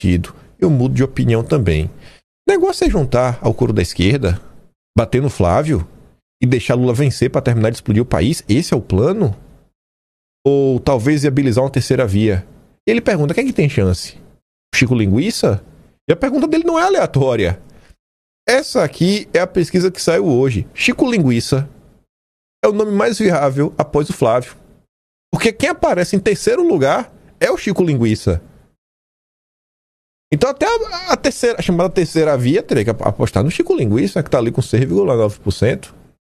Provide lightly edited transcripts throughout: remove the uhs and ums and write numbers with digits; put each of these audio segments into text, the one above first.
partido, eu mudo de opinião também. O negócio é juntar ao coro da esquerda, bater no Flávio e deixar Lula vencer para terminar de explodir o país? Esse é o plano? Ou talvez viabilizar uma terceira via? Ele pergunta, quem é que tem chance? Chico Linguiça? E a pergunta dele não é aleatória. Essa aqui é a pesquisa que saiu hoje. Chico Linguiça é o nome mais viável após o Flávio. Porque quem aparece em terceiro lugar é o Chico Linguiça. Então até a chamada terceira via teria que apostar no Chico Linguiça, que está ali com 6,9%.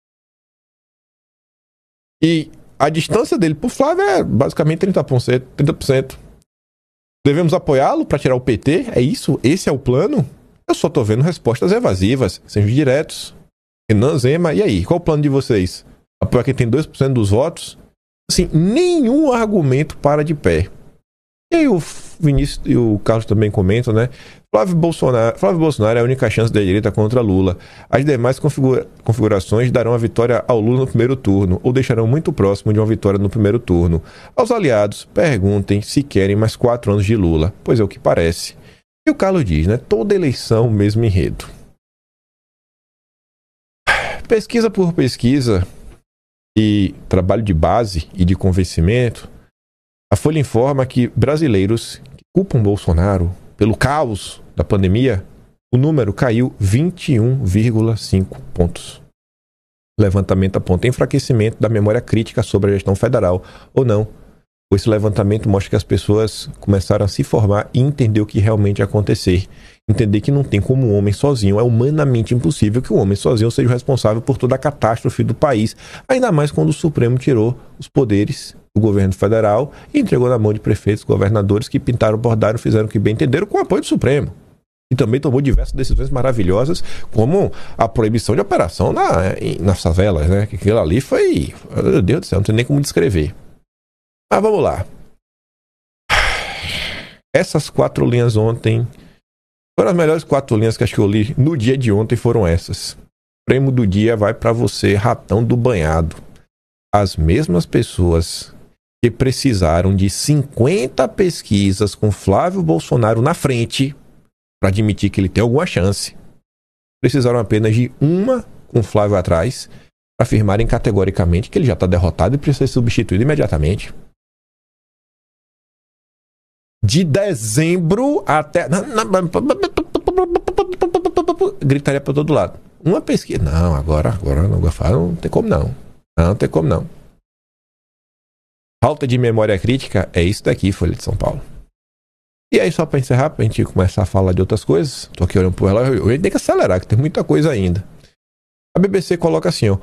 E a distância dele pro Flávio é basicamente 30%. Devemos apoiá-lo para tirar o PT? É isso? Esse é o plano? Eu só tô vendo respostas evasivas, sejam diretos. Renan Zema, e aí? Qual o plano de vocês? Apoiar quem tem 2% dos votos? Assim, nenhum argumento para de pé. E aí o Vinícius e o Carlos também comentam, né? Flávio Bolsonaro é a única chance da direita contra Lula. As demais configurações darão a vitória ao Lula no primeiro turno, ou deixarão muito próximo de uma vitória no primeiro turno. Aos aliados, perguntem se querem mais 4 anos de Lula, pois é o que parece. E o Carlos diz, né? Toda eleição, mesmo enredo. Pesquisa por pesquisa e trabalho de base e de convencimento, a Folha informa que brasileiros que culpam Bolsonaro pelo caos da pandemia, o número caiu 21,5 pontos. O levantamento aponta enfraquecimento da memória crítica sobre a gestão federal, ou não. Esse levantamento mostra que as pessoas começaram a se formar e entender o que realmente ia acontecer. Entender que não tem como um homem sozinho, é humanamente impossível que um homem sozinho seja o responsável por toda a catástrofe do país. Ainda mais quando o Supremo tirou os poderes do governo federal e entregou na mão de prefeitos, governadores que pintaram, bordaram, fizeram o que bem entenderam com o apoio do Supremo. E também tomou diversas decisões maravilhosas, como a proibição de operação nas favelas, né? Que aquilo ali foi... Meu Deus do céu, não tem nem como descrever. Mas vamos lá. Essas 4 linhas ontem foram as melhores 4 linhas que acho que eu li no dia de ontem, foram essas. O prêmio do dia vai para você, ratão do banhado. As mesmas pessoas que precisaram de 50 pesquisas com Flávio Bolsonaro na frente para admitir que ele tem alguma chance, precisaram apenas de uma com Flávio atrás para afirmarem categoricamente que ele já está derrotado e precisa ser substituído imediatamente. De dezembro até... Gritaria para todo lado. Uma pesquisa... Não, agora não tem como não. Não tem como não. Falta de memória crítica é isso daqui, Folha de São Paulo. E aí, só para encerrar, para a gente começar a falar de outras coisas, tô aqui olhando pro relógio, eu tenho que acelerar, que tem muita coisa ainda. A BBC coloca assim, ó,